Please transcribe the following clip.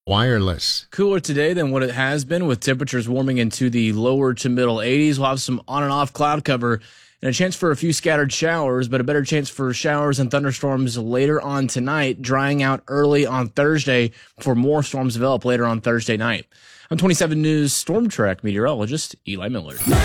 Wireless. Cooler today than what it has been, with temperatures warming into the lower to middle 80s. We'll have some on and off cloud cover and a chance for a few scattered showers, but a better chance for showers and thunderstorms later on tonight, drying out early on Thursday before more storms develop later on Thursday night. I'm 27 News Storm Track meteorologist Eli Miller.